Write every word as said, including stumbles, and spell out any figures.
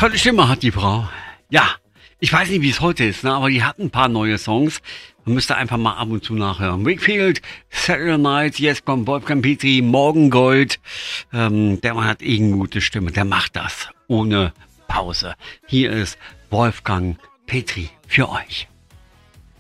Tolle Stimme hat die Frau. Ja, ich weiß nicht, wie es heute ist, ne? Aber die hat ein paar neue Songs. Man müsste einfach mal ab und zu nachhören. Wakefield, Saturday Night, jetzt kommt Wolfgang Petri, Morgengold. Ähm, der Mann hat eh eine gute Stimme. Der macht das ohne Pause. Hier ist Wolfgang Petri für euch.